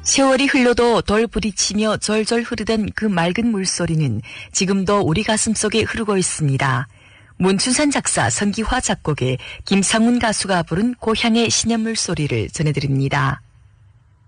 세월이 흘러도 덜 부딪히며 절절 흐르던 그 맑은 물소리는 지금도 우리 가슴속에 흐르고 있습니다. 문춘산 작사, 성기화 작곡의 김상훈 가수가 부른 고향의 시냇물 소리를 전해드립니다.